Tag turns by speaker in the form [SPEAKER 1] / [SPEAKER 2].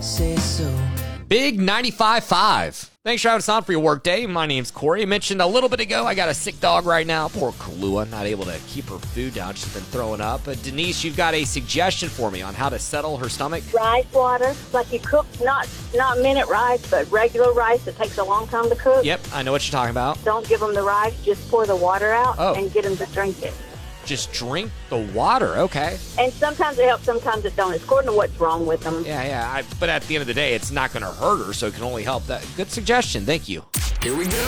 [SPEAKER 1] say so.
[SPEAKER 2] Big 95.5. Thanks for having us on for your work day. My name's Corey. I mentioned a little bit ago, I got a sick dog right now. Poor Kahlua, not able to keep her food down. She's been throwing up. But Denise, you've got a suggestion for me on how to settle her stomach?
[SPEAKER 3] Rice water, like you cook, not minute rice, but regular rice that takes a long time to cook.
[SPEAKER 2] Yep, I know what you're talking about.
[SPEAKER 3] Don't give them the rice, just pour the water out
[SPEAKER 2] Oh.
[SPEAKER 3] and get them to drink it.
[SPEAKER 2] Just drink the water, okay.
[SPEAKER 3] And sometimes it helps, sometimes it don't. It's according to what's wrong with them.
[SPEAKER 2] Yeah. But at the end of the day, it's not going to hurt her, so it can only help. That good suggestion. Thank you.
[SPEAKER 1] Here we go.